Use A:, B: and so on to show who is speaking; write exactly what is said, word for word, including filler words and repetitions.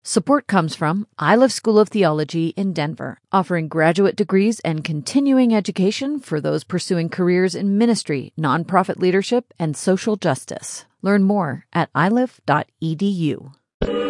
A: Support comes from Iliff School of Theology in Denver, offering graduate degrees and continuing education for those pursuing careers in ministry, nonprofit leadership, and social justice. Learn more at iliff dot e d u.